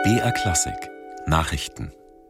BR Klassik Nachrichten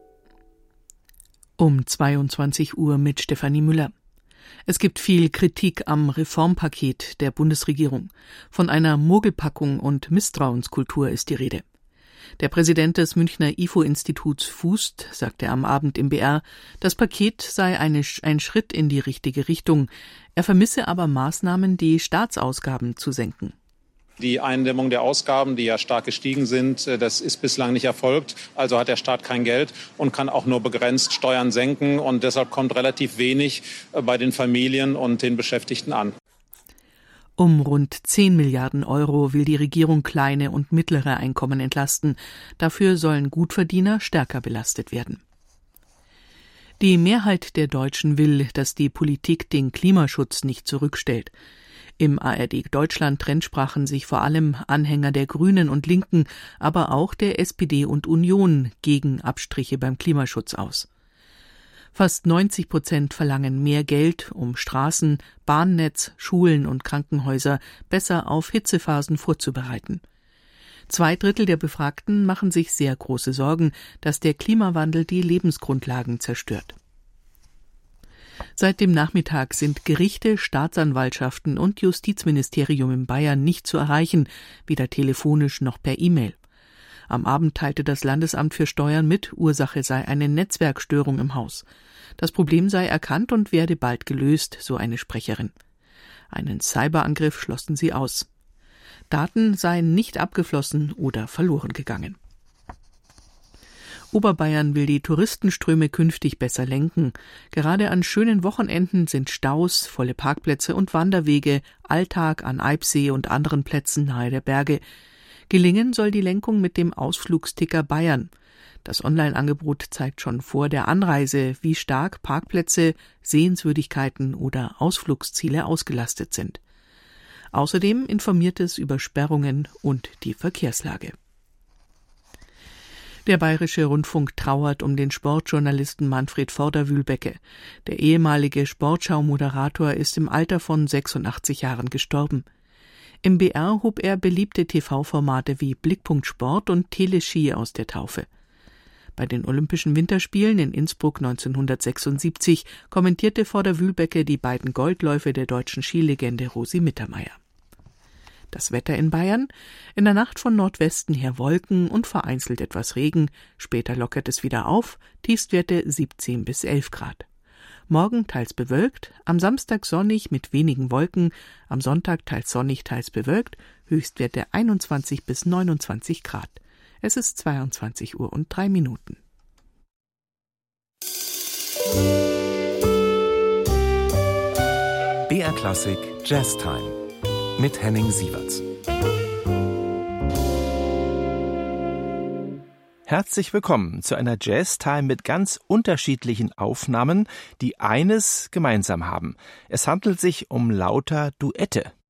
um 22 Uhr mit Stefanie Müller. Es gibt viel Kritik am Reformpaket der Bundesregierung. Von einer Mogelpackung und Misstrauenskultur ist die Rede. Der Präsident des Münchner IFO-Instituts Fußt sagte am Abend im BR, das Paket sei ein Schritt in die richtige Richtung. Er vermisse aber Maßnahmen, die Staatsausgaben zu senken. Die Eindämmung der Ausgaben, die ja stark gestiegen sind, das ist bislang nicht erfolgt. Also hat der Staat kein Geld und kann auch nur begrenzt Steuern senken. Und deshalb kommt relativ wenig bei den Familien und den Beschäftigten an. Um rund 10 Milliarden Euro will die Regierung kleine und mittlere Einkommen entlasten. Dafür sollen Gutverdiener stärker belastet werden. Die Mehrheit der Deutschen will, dass die Politik den Klimaschutz nicht zurückstellt. Im ARD-Deutschland-Trend sprachen sich vor allem Anhänger der Grünen und Linken, aber auch der SPD und Union gegen Abstriche beim Klimaschutz aus. Fast 90% verlangen mehr Geld, um Straßen, Bahnnetz, Schulen und Krankenhäuser besser auf Hitzephasen vorzubereiten. 2/3 der Befragten machen sich sehr große Sorgen, dass der Klimawandel die Lebensgrundlagen zerstört. Seit dem Nachmittag sind Gerichte, Staatsanwaltschaften und Justizministerium in Bayern nicht zu erreichen, weder telefonisch noch per E-Mail. Am Abend teilte das Landesamt für Steuern mit, Ursache sei eine Netzwerkstörung im Haus. Das Problem sei erkannt und werde bald gelöst, so eine Sprecherin. Einen Cyberangriff schlossen sie aus. Daten seien nicht abgeflossen oder verloren gegangen. Oberbayern will die Touristenströme künftig besser lenken. Gerade an schönen Wochenenden sind Staus, volle Parkplätze und Wanderwege Alltag an Eibsee und anderen Plätzen nahe der Berge. Gelingen soll die Lenkung mit dem Ausflugsticker Bayern. Das Online-Angebot zeigt schon vor der Anreise, wie stark Parkplätze, Sehenswürdigkeiten oder Ausflugsziele ausgelastet sind. Außerdem informiert es über Sperrungen und die Verkehrslage. Der Bayerische Rundfunk trauert um den Sportjournalisten Manfred Vorderwühlbecke. Der ehemalige Sportschau-Moderator ist im Alter von 86 Jahren gestorben. Im BR hob er beliebte TV-Formate wie Blickpunkt Sport und Teleski aus der Taufe. Bei den Olympischen Winterspielen in Innsbruck 1976 kommentierte Vorderwühlbecke die beiden Goldläufe der deutschen Skilegende Rosi Mittermeier. Das Wetter in Bayern: in der Nacht von Nordwesten her Wolken und vereinzelt etwas Regen, später lockert es wieder auf, Tiefstwerte 17 bis 11 Grad. Morgen teils bewölkt, am Samstag sonnig mit wenigen Wolken, am Sonntag teils sonnig, teils bewölkt, Höchstwerte 21 bis 29 Grad. Es ist 22 Uhr und 3 Minuten. BR Klassik Jazztime mit Henning Sieverts. Herzlich willkommen zu einer Jazztime mit ganz unterschiedlichen Aufnahmen, die eines gemeinsam haben. Es handelt sich um lauter Duette.